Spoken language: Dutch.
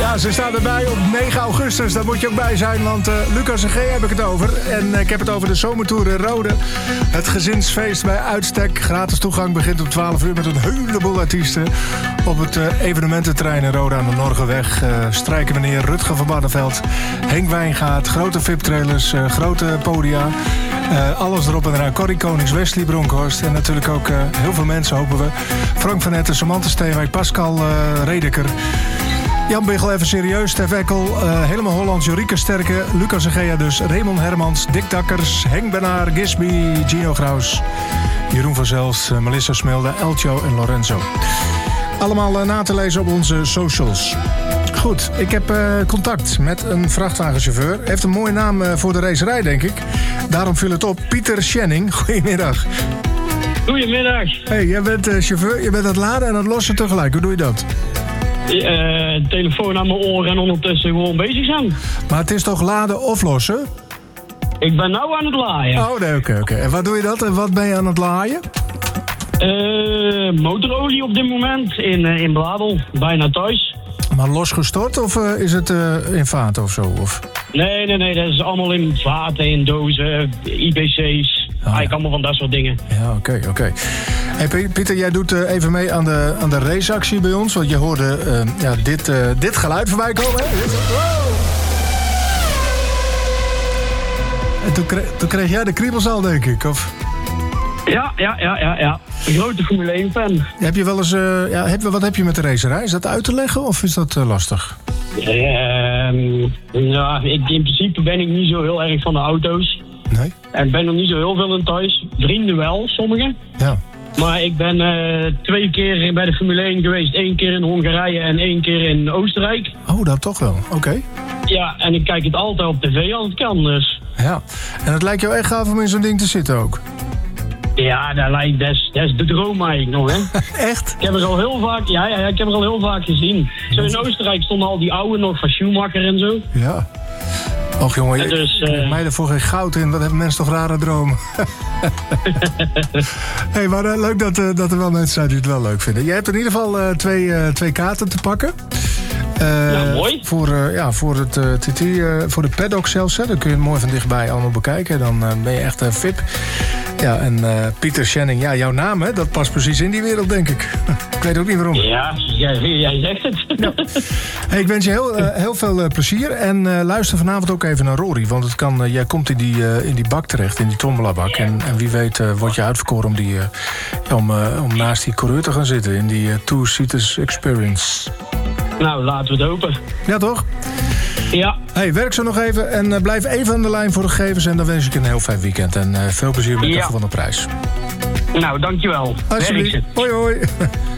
Ja, ze staan erbij op 9 augustus. Daar moet je ook bij zijn, want Lucas en G heb ik het over. En ik heb het over de Zomertour in Rode. Het gezinsfeest bij uitstek. Gratis toegang begint om 12 uur met een heleboel artiesten. Op het evenemententerrein in Rode aan de Norgenweg. Strijken meneer Rutger van Barneveld. Henk Wijngaard, grote VIP-trailers, grote podia. Alles erop en eraan. Corrie Konings, Wesley Bronkhorst. En natuurlijk ook heel veel mensen, hopen we. Frank van Etten, Samantha Steenwijk, Pascal Redeker. Jan Biggel, even serieus. Stef Ekkel, helemaal Hollands. Jorike Sterke, Lucas en Gea dus. Raymond Hermans, Dick Dakkers, Henk Benaar, Gisby, Gino Graus. Jeroen van Zelst, Melissa Smilde, Eltjo en Lorenzo. Allemaal na te lezen op onze socials. Goed, ik heb contact met een vrachtwagenchauffeur. Heeft een mooie naam voor de racerij, denk ik. Daarom viel het op. Pieter Schenning, goedemiddag. Goedemiddag. Hey, jij bent chauffeur, je bent aan het laden en aan het lossen tegelijk. Hoe doe je dat? Telefoon aan mijn oren en ondertussen gewoon bezig zijn. Maar het is toch laden of lossen? Ik ben nou aan het laaien. Oh, nee, oké. En waar doe je dat en wat ben je aan het laaien? Motorolie op dit moment in Bladel, bijna thuis. Maar losgestort of is het in vaten of zo? Of? Nee, dat is allemaal in vaten, in dozen, IBC's. Eigenlijk allemaal van dat soort dingen. Ja, oké. Hey Pieter, jij doet even mee aan de raceactie bij ons. Want je hoorde dit geluid voorbij komen. Hè? Wow. En toen kreeg jij de kriebels al, denk ik, of? Ja. Een grote Formule 1-fan. Heb je wel eens, wat heb je met de racerij? Is dat uit te leggen of is dat lastig? In principe ben ik niet zo heel erg van de auto's. Nee? En ik ben nog niet zo heel veel in thuis. Vrienden wel, sommigen. Ja. Maar ik ben 2 keer bij de Formule 1 geweest. 1 keer in Hongarije en 1 keer in Oostenrijk. Oh, dat toch wel. Oké. Ja, en ik kijk het altijd op tv als het kan, dus. Ja, en het lijkt jou echt gaaf om in zo'n ding te zitten ook? Ja, dat is de droom eigenlijk nog, hè. Echt? Ik heb er al heel vaak, ik heb er al heel vaak gezien. Zo in Oostenrijk stonden al die oude nog van Schumacher en zo. Ja. Och jongen, dus, mij ervoor geen goud in. Wat hebben mensen toch rare dromen. Hey, maar leuk dat er wel mensen zijn die het wel leuk vinden. Jij hebt in ieder geval twee kaarten te pakken. Mooi. Voor het TT, voor de paddock zelfs. Hè. Dan kun je het mooi van dichtbij allemaal bekijken. Dan ben je echt VIP. Ja, en Pieter Schenning, ja, jouw naam, hè, dat past precies in die wereld, denk ik. Ik weet ook niet waarom. Ja, jij zegt het. Ja. Hey, ik wens je heel veel plezier. En luister vanavond ook even naar Rory. Want het kan, jij komt in die bak terecht, in die tombolabak. En wie weet word je uitverkoren om naast die coureur te gaan zitten. In die Two-Seaters Experience. Nou, laten we het hopen. Ja, toch? Ja. Hey, werk zo nog even en blijf even aan de lijn voor de gegevens. En dan wens ik een heel fijn weekend. En veel plezier met de van de prijs. Nou, dankjewel. Alsjeblieft. Hoi.